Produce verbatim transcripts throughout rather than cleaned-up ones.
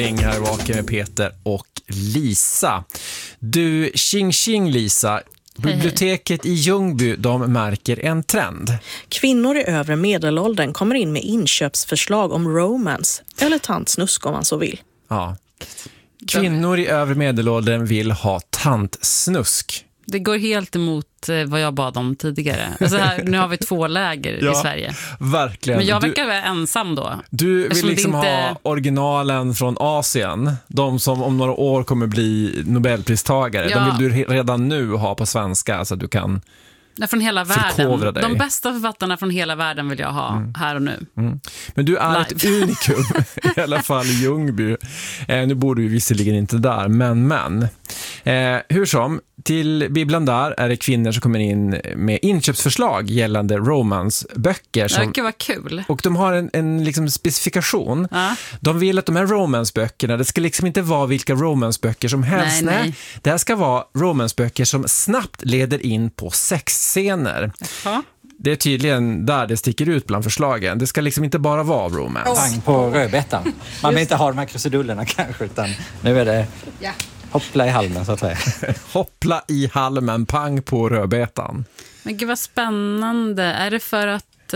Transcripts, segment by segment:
Pling här vaken med Peter och Lisa. Du, tjing tjing Lisa. Biblioteket i Ljungby, de märker en trend. Kvinnor i övre medelåldern kommer in med inköpsförslag om romance eller tantsnusk om man så vill. Ja. Kvinnor i övre medelåldern vill ha tantsnusk. Det går helt emot vad jag bad om tidigare. Alltså här, nu har vi två läger ja, i Sverige. Verkligen. Men jag verkar vara ensam då. Du vill liksom inte... ha originalen från Asien. De som om några år kommer bli Nobelpristagare. Ja. De vill du redan nu ha på svenska så att du kan... Ja, från hela världen. De bästa författarna från hela världen vill jag ha mm. här och nu. Mm. Men du är Live. Ett unikum i alla fall i Ljungby. Eh, nu bor du ju visserligen inte där, men men. Eh, hur som, till bibblan där är det kvinnor som kommer in med inköpsförslag gällande romansböcker. Som, det var kul. Och de har en, en liksom specifikation. Ja. De vill att de här romansböckerna, det ska liksom inte vara vilka romansböcker som helst. Nej, nej. Det här ska vara romansböcker som snabbt leder in på sexscener. Jaha. Det är tydligen där det sticker ut bland förslagen. Det ska liksom inte bara vara romance. Pang på rödbetan. Man vill inte ha de här krusidullerna kanske, utan nu är det... Ja. Hoppla i halmen så att säga. Hoppla i halmen, pang på rödbetan. Men gud vad spännande. Är det för att... Uh,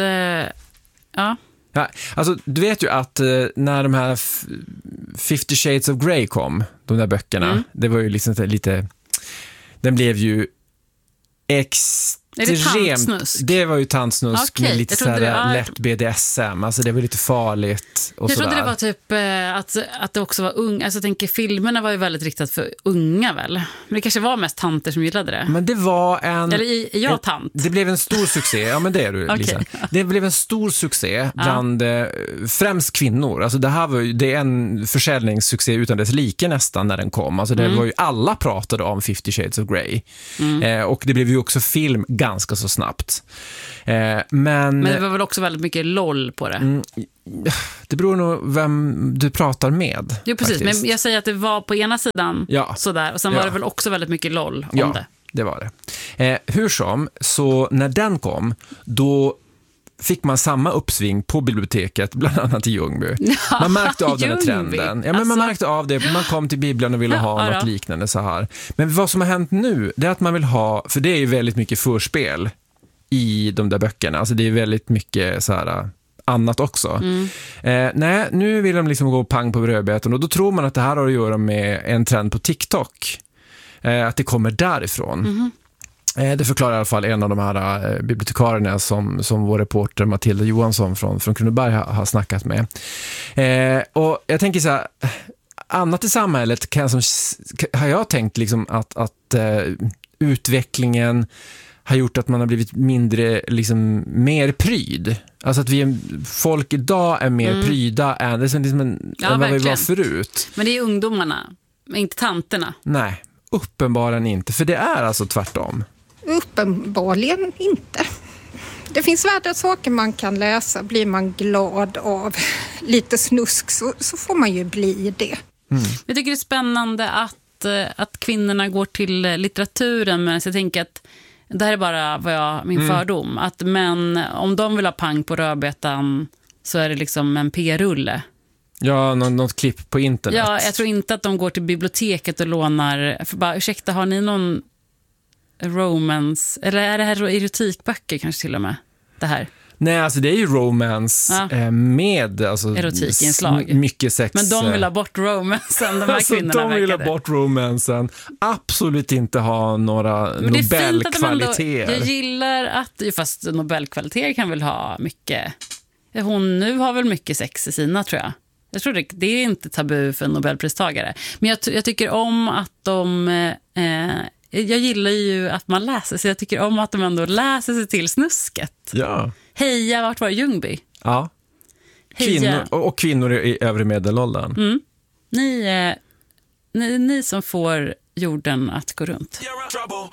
ja. ja. Alltså, du vet ju att uh, när de här f- Fifty Shades of Grey kom, de där böckerna, mm. det var ju liksom lite... Den blev ju extremt... Är det tantsnusk? Det var ju tantsnusk okay. med lite så här var... lätt B D S M. Alltså det var lite farligt och jag sådär. trodde det var typ eh, att, att det också var unga. Alltså jag tänker, filmerna var ju väldigt riktat för unga väl. Men det kanske var mest tanter som gillade det. Men det var en... Eller är jag tant? En, det blev en stor succé. Ja, men det är du, okay. Lisa. Det blev en stor succé bland ja. främst kvinnor. Alltså det här var ju, det är en försäljningssuccé utan dess like nästan när den kom. Alltså det mm. var ju, alla pratade om Fifty Shades of Grey. Mm. Eh, och det blev ju också film ganska så snabbt. Eh, men, men det var väl också väldigt mycket LOL på det. Mm, det beror nog vem du pratar med. Jo, precis. Faktiskt. Men jag säger att det var på ena sidan ja. sådär. Och sen ja. var det väl också väldigt mycket LOL om ja, det. det var det. Eh, hur som, så när den kom, då fick man samma uppsving på biblioteket, bland annat i Ljungby. Man märkte av den här trenden. Ja, men alltså... Man märkte av det. Man kom till bibblan och ville ha ja, något liknande så här. Men vad som har hänt nu, det är att man vill ha, för det är ju väldigt mycket förspel i de där böckerna. Alltså det är väldigt mycket så här annat också. Mm. Eh, nej, nu vill de liksom gå pang på rödbetan och då tror man att det här har att göra med en trend på TikTok. Eh, att det kommer därifrån. Mm. Det förklarar i alla fall en av de här eh, bibliotekarierna som, som vår reporter Matilda Johansson från, från Kronoberg har, har snackat med. Eh, och jag tänker så här, annat i samhället kan, som, har jag tänkt liksom att, att eh, utvecklingen har gjort att man har blivit mindre, liksom mer pryd. Alltså att vi, folk idag är mer mm. pryda än, det är liksom en, ja, än vad vi var förut. Men det är ungdomarna, inte tanterna. Nej, uppenbarligen inte. För det är alltså tvärtom. Uppenbarligen inte. Det finns värre saker man kan läsa. Blir man glad av lite snusk så, så får man ju bli det. Mm. Jag tycker det är spännande att, att kvinnorna går till litteraturen, men jag tänker att det här är bara vad jag, min mm. fördom. Att män, om de vill ha pang på rödbetan så är det liksom en P-rulle. Ja, något, något klipp på internet. Ja, jag tror inte att de går till biblioteket och lånar, för bara, ursäkta, har ni någon romance, eller är det här erotikböcker kanske till och med, det här? Nej, alltså det är ju romance ja. med alltså, erotikinslag. Mycket sex. Men de vill ha bort romancen, de här alltså, kvinnorna de vill verkade. ha bort romancen. Absolut inte ha några Nobelkvaliteter. Jag gillar att, fast Nobelkvaliteter kan väl ha mycket. Hon nu har väl mycket sex i sina, tror jag. Jag tror det, det är inte tabu för Nobelpristagare. Men jag, jag tycker om att de... Eh, jag gillar ju att man läser, så jag tycker om att de ändå läser sig till snusket. Ja. Heja, vart var Ljungby? Ja. Kvinnor, och kvinnor i övre medelåldern. Mm. Ni, eh, ni, ni som får jorden att gå runt.